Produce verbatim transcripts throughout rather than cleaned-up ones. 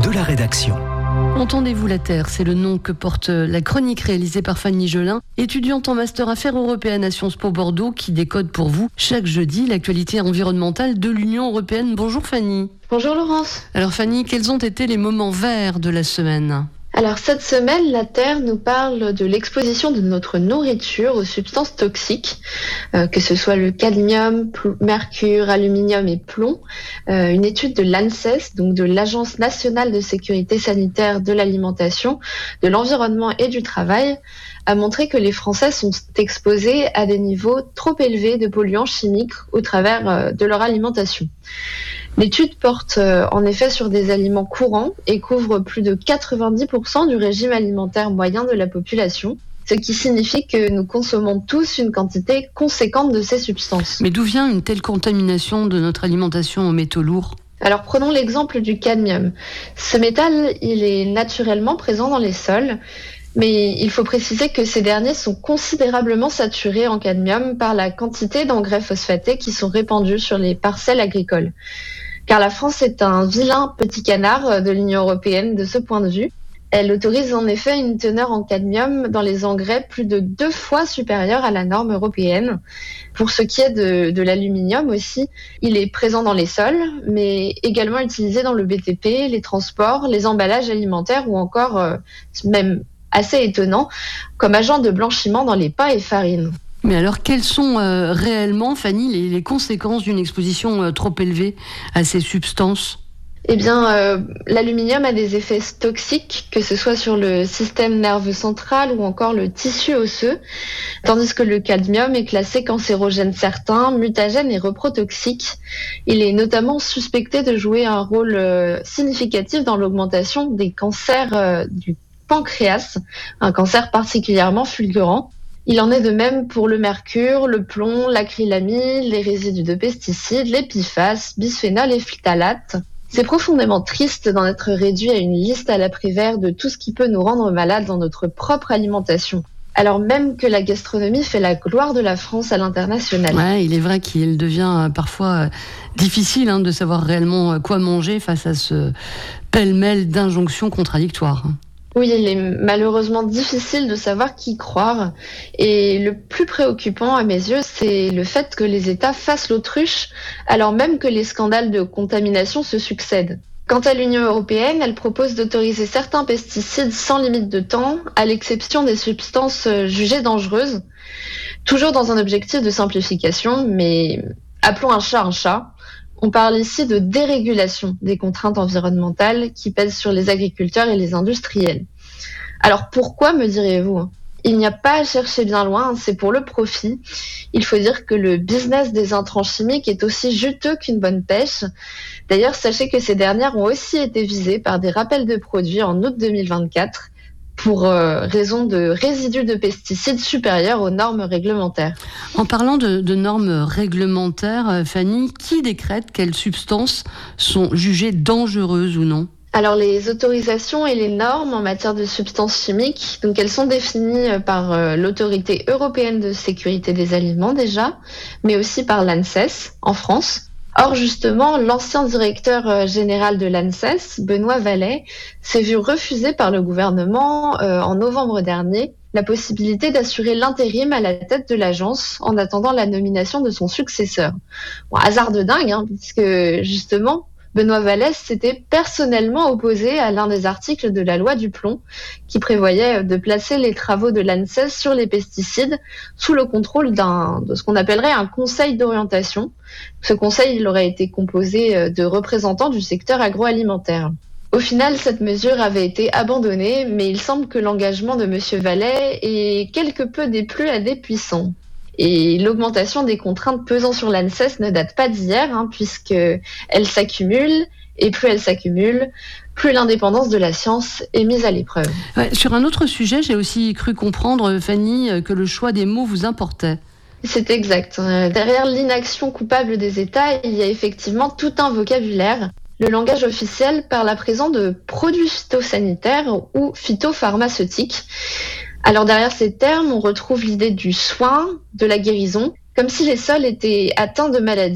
de la rédaction. Entendez-vous la Terre, c'est le nom que porte la chronique réalisée par Fanny Gelin, étudiante en master Affaires européennes à Sciences Po Bordeaux, qui décode pour vous chaque jeudi l'actualité environnementale de l'Union européenne. Bonjour Fanny. Bonjour Laurence. Alors Fanny, quels ont été les moments verts de la semaine ? Alors cette semaine, la Terre nous parle de l'exposition de notre nourriture aux substances toxiques, euh, que ce soit le cadmium, pl- mercure, aluminium et plomb. Euh, une étude de l'ANSES, donc de l'Agence nationale de sécurité sanitaire de l'alimentation, de l'environnement et du travail, a montré que les Français sont exposés à des niveaux trop élevés de polluants chimiques au travers euh, de leur alimentation. L'étude porte euh, en effet sur des aliments courants et couvre plus de quatre-vingt-dix pour cent du régime alimentaire moyen de la population, ce qui signifie que nous consommons tous une quantité conséquente de ces substances. Mais d'où vient une telle contamination de notre alimentation aux métaux lourds ? Alors prenons l'exemple du cadmium. Ce métal, il est naturellement présent dans les sols, mais il faut préciser que ces derniers sont considérablement saturés en cadmium par la quantité d'engrais phosphatés qui sont répandus sur les parcelles agricoles. Car la France est un vilain petit canard de l'Union européenne de ce point de vue. Elle autorise en effet une teneur en cadmium dans les engrais plus de deux fois supérieure à la norme européenne. Pour ce qui est de, de l'aluminium aussi, il est présent dans les sols, mais également utilisé dans le B T P, les transports, les emballages alimentaires ou encore, euh, même assez étonnant, comme agent de blanchiment dans les pains et farines. Mais alors, quelles sont euh, réellement, Fanny, les, les conséquences d'une exposition euh, trop élevée à ces substances ? Eh bien, euh, l'aluminium a des effets toxiques, que ce soit sur le système nerveux central ou encore le tissu osseux, tandis que le cadmium est classé cancérogène certain, mutagène et reprotoxique. Il est notamment suspecté de jouer un rôle euh, significatif dans l'augmentation des cancers euh, du pancréas, un cancer particulièrement fulgurant. Il en est de même pour le mercure, le plomb, l'acrylamide, les résidus de pesticides, les P F A S, bisphénol et phtalates. C'est profondément triste d'en être réduit à une liste à la Prévert de tout ce qui peut nous rendre malades dans notre propre alimentation. Alors même que la gastronomie fait la gloire de la France à l'international. Ouais, il est vrai qu'il devient parfois difficile hein, de savoir réellement quoi manger face à ce pêle-mêle d'injonctions contradictoires. Oui, il est malheureusement difficile de savoir qui croire. Et le plus préoccupant à mes yeux, c'est le fait que les États fassent l'autruche alors même que les scandales de contamination se succèdent. Quant à l'Union européenne, elle propose d'autoriser certains pesticides sans limite de temps, à l'exception des substances jugées dangereuses, toujours dans un objectif de simplification, mais appelons un chat un chat. On parle ici de dérégulation des contraintes environnementales qui pèsent sur les agriculteurs et les industriels. Alors pourquoi, me direz-vous ? Il n'y a pas à chercher bien loin, c'est pour le profit. Il faut dire que le business des intrants chimiques est aussi juteux qu'une bonne pêche. D'ailleurs, sachez que ces dernières ont aussi été visées par des rappels de produits en août deux mille vingt-quatre pour euh, raison de résidus de pesticides supérieurs aux normes réglementaires. En parlant de, de normes réglementaires, Fanny, qui décrète quelles substances sont jugées dangereuses ou non ? Alors les autorisations et les normes en matière de substances chimiques, donc elles sont définies par euh, l'Autorité européenne de sécurité des aliments déjà, mais aussi par l'ANSES en France. Or justement, l'ancien directeur général de l'ANSES, Benoît Vallet, s'est vu refuser par le gouvernement euh, en novembre dernier la possibilité d'assurer l'intérim à la tête de l'agence en attendant la nomination de son successeur. Bon, hasard de dingue, hein, puisque justement, Benoît Vallet s'était personnellement opposé à l'un des articles de la loi du plomb qui prévoyait de placer les travaux de l'ANSES sur les pesticides sous le contrôle d'un, de ce qu'on appellerait un conseil d'orientation. Ce conseil il aurait été composé de représentants du secteur agroalimentaire. Au final, cette mesure avait été abandonnée, mais il semble que l'engagement de M. Vallet est quelque peu déplu à des puissants. Et l'augmentation des contraintes pesant sur l'ANSES ne date pas d'hier, hein, puisqu'elles s'accumulent, et plus elles s'accumulent, plus l'indépendance de la science est mise à l'épreuve. Ouais, sur un autre sujet, j'ai aussi cru comprendre, Fanny, que le choix des mots vous importait. C'est exact. Derrière l'inaction coupable des États, il y a effectivement tout un vocabulaire. Le langage officiel parle à présent de produits phytosanitaires ou phytopharmaceutiques. Alors derrière ces termes, on retrouve l'idée du soin, de la guérison, comme si les sols étaient atteints de maladies,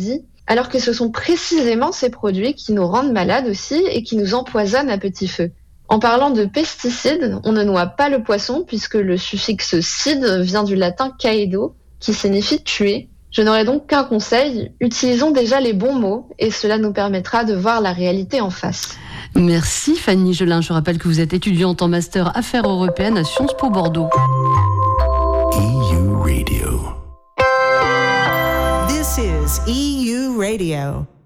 alors que ce sont précisément ces produits qui nous rendent malades aussi et qui nous empoisonnent à petit feu. En parlant de pesticides, on ne noie pas le poisson puisque le suffixe cide vient du latin caedo, qui signifie tuer. Je n'aurai donc qu'un conseil, utilisons déjà les bons mots et cela nous permettra de voir la réalité en face. Merci Fanny Gelin, je rappelle que vous êtes étudiante en master Affaires européennes à Sciences Po Bordeaux. E U Radio. This is E U Radio.